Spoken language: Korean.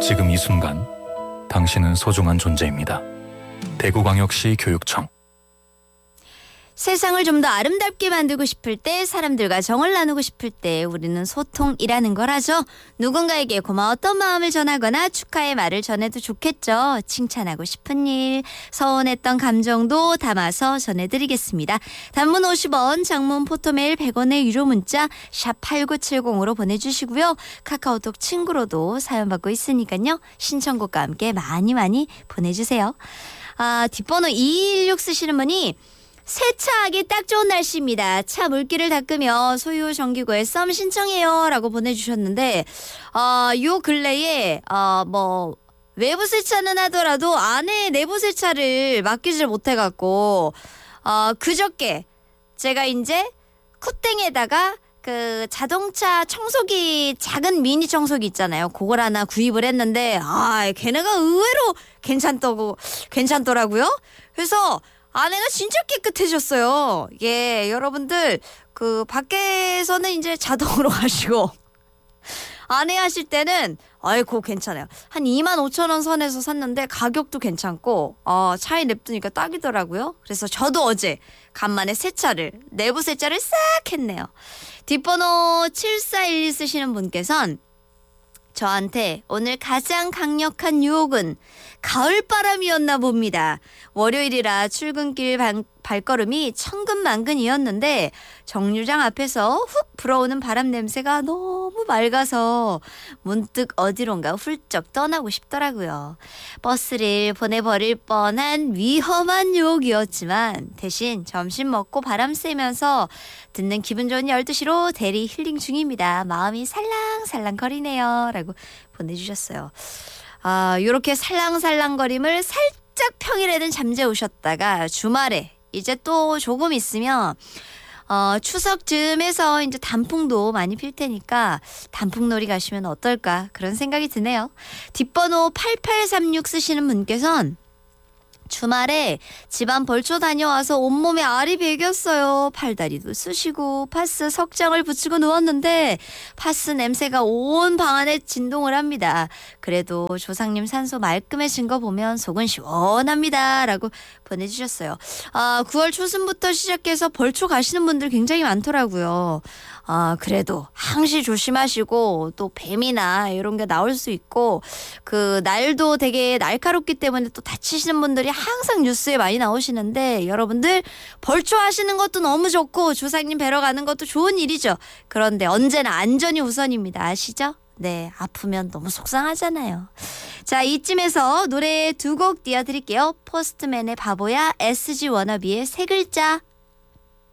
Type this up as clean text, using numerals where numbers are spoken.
지금 이 순간 당신은 소중한 존재입니다. 대구광역시 교육청. 세상을 좀 더 아름답게 만들고 싶을 때, 사람들과 정을 나누고 싶을 때 우리는 소통이라는 걸 하죠. 누군가에게 고마웠던 마음을 전하거나 축하의 말을 전해도 좋겠죠. 칭찬하고 싶은 일, 서운했던 감정도 담아서 전해드리겠습니다. 단문 50원, 장문 포토메일 100원의 유료 문자 샵 8970으로 보내주시고요. 카카오톡 친구로도 사연 받고 있으니까요. 신청곡과 함께 많이 보내주세요. 뒷번호 216 쓰시는 분이 세차하기 딱 좋은 날씨입니다. 차 물기를 닦으며 소유 정기구에 썸 신청해요 라고 보내주셨는데, 요 근래에 외부 세차는 하더라도 안에 내부 세차를 맡기질 못해갖고 그저께 제가 이제 쿠땡에다가 그 자동차 청소기, 작은 미니 청소기 있잖아요. 그걸 하나 구입을 했는데 걔네가 의외로 괜찮더라고요. 그래서 안에가 진짜 깨끗해졌어요. 예, 여러분들 그 밖에서는 이제 자동으로 가시고 안에 하실 때는 그거 괜찮아요. 한 25,000원 선에서 샀는데 가격도 괜찮고 차에 냅두니까 딱이더라고요. 그래서 저도 어제 간만에 내부 세차를 싹 했네요. 뒷번호 7412 쓰시는 분께서는 저한테 오늘 가장 강력한 유혹은 가을바람이었나 봅니다. 월요일이라 출근길 발걸음이 천근만근이었는데 정류장 앞에서 훅 불어오는 바람 냄새가 너무 맑아서 문득 어디론가 훌쩍 떠나고 싶더라고요. 버스를 보내버릴 뻔한 위험한 유혹이었지만 대신 점심 먹고 바람 쐬면서 듣는 기분 좋은 12시로 대리 힐링 중입니다. 마음이 살랑살랑거리네요 라고 보내주셨어요. 요렇게 살랑살랑거림을 살짝 평일에는 잠재우셨다가 주말에 이제 또 조금 있으면 추석 즈음에서 이제 단풍도 많이 필 테니까 단풍놀이 가시면 어떨까 그런 생각이 드네요. 뒷번호 8836 쓰시는 분께서는 주말에 집안 벌초 다녀와서 온몸에 알이 배겼어요. 팔다리도 쑤시고 파스 석장을 붙이고 누웠는데 파스 냄새가 온 방 안에 진동을 합니다. 그래도 조상님 산소 말끔해진 거 보면 속은 시원합니다 라고 보내주셨어요. 9월 초순부터 시작해서 벌초 가시는 분들 굉장히 많더라고요. 그래도 항시 조심하시고 또 뱀이나 이런 게 나올 수 있고 그 날도 되게 날카롭기 때문에 또 다치시는 분들이 항상 뉴스에 많이 나오시는데 여러분들 벌초 하시는 것도 너무 좋고 조상님 뵈러 가는 것도 좋은 일이죠. 그런데 언제나 안전이 우선입니다. 아시죠? 네, 아프면 너무 속상하잖아요. 자, 이쯤에서 노래 2곡 띄워드릴게요. 포스트맨의 바보야, SG 워너비의 세 글자.